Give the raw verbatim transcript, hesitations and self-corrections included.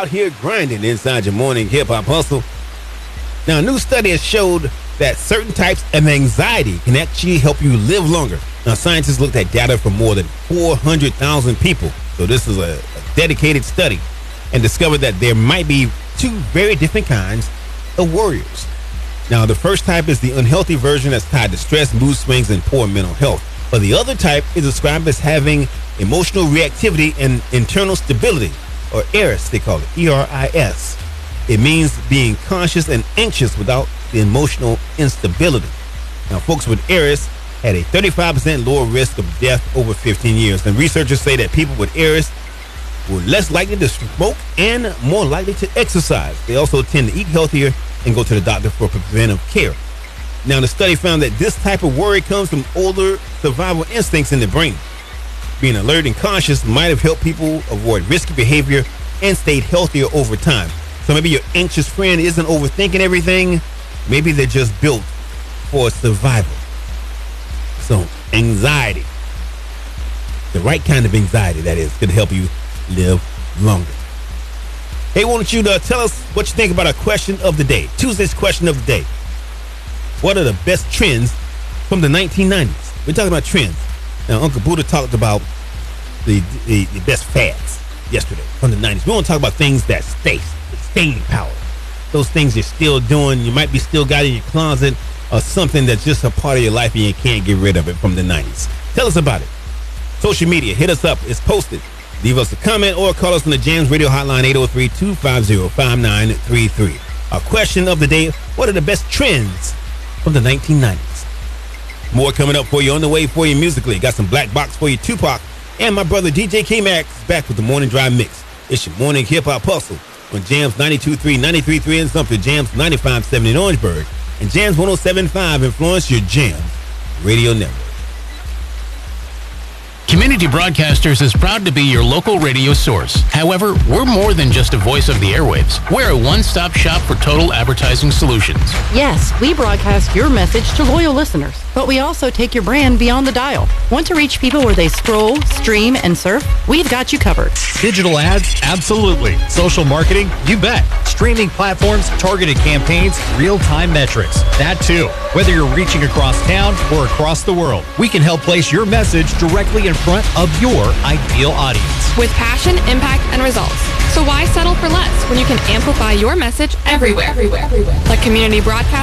here grinding inside your morning hip-hop hustle. Now, a new study has showed that certain types of anxiety can actually help you live longer. Now, scientists looked at data from more than four hundred thousand people, so this is a, a dedicated study, and discovered that there might be two very different kinds of worriers. Now, the first type is the unhealthy version that's tied to stress, mood swings, and poor mental health. But the other type is described as having emotional reactivity and internal stability, or E R I S, they call it, E R I S. It means being conscious and anxious without the emotional instability. Now, folks with E R I S had a thirty-five percent lower risk of death over fifteen years. And researchers say that people with E R I S were less likely to smoke and more likely to exercise. They also tend to eat healthier and go to the doctor for preventive care. Now, the study found that this type of worry comes from older survival instincts in the brain. Being alert and conscious might have helped people avoid risky behavior and stayed healthier over time. So maybe your anxious friend isn't overthinking everything. Maybe they're just built for survival. So, anxiety. The right kind of anxiety, that is, could help you live longer. Hey, why don't you uh, tell us what you think about our question of the day? Tuesday's question of the day. What are the best trends from the nineteen nineties? We're talking about trends. Now, Uncle Buddha talked about the, the, the best fads yesterday from the nineties. We want to talk about things that stay, staying power. Those things you're still doing, you might be still got in your closet, or something that's just a part of your life and you can't get rid of it from the nineties. Tell us about it. Social media, hit us up. It's posted. Leave us a comment or call us on the Jams Radio Hotline, eight oh three, two five oh, five nine three three. Our question of the day, what are the best trends from the nineteen nineties? More coming up for you, on the way for you musically. Got some Black Box for you, Tupac, and my brother D J K-Max is back with the Morning Drive Mix. It's your morning hip-hop hustle on Jams ninety-two point three, ninety-three point three in Sumter, Jams ninety-five point seven in Orangeburg, and Jams one oh seven point five in Florence, your Jams Radio Network. Community Broadcasters is proud to be your local radio source. However, we're more than just a voice of the airwaves. We're a one-stop shop for total advertising solutions. Yes, we broadcast your message to loyal listeners, but we also take your brand beyond the dial. Want to reach people where they scroll, stream, and surf? We've got you covered. Digital ads? Absolutely. Social marketing? You bet. Streaming platforms, targeted campaigns, real-time metrics. That too. Whether you're reaching across town or across the world, we can help place your message directly in front of your ideal audience. With passion, impact, and results. So why settle for less when you can amplify your message everywhere? Everywhere, everywhere. Like Community Broadcast.